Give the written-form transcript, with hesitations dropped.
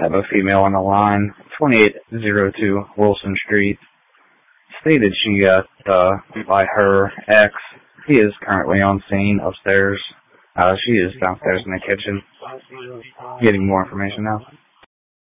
I have a female on the line, 2802 Wilson Street. Stated she got by her ex. He is currently on scene upstairs. She is downstairs in the kitchen. Getting more information now.